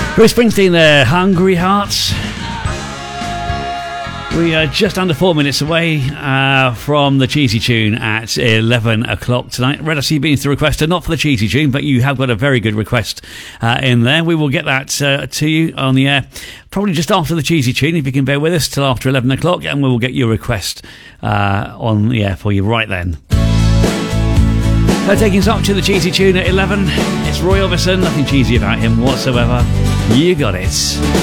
Bruce Springsteen there, Hungry Hearts. We are just under 4 minutes away from the cheesy tune at 11 o'clock tonight. Red, I see you being to request, not for the cheesy tune, but you have got a very good request in there. We will get that to you on the air probably just after the cheesy tune, if you can bear with us till after 11 o'clock, and we will get your request on the air for you right then. Taking us up to the cheesy tune at 11, it's Roy Orbison. Nothing cheesy about him whatsoever. You got it.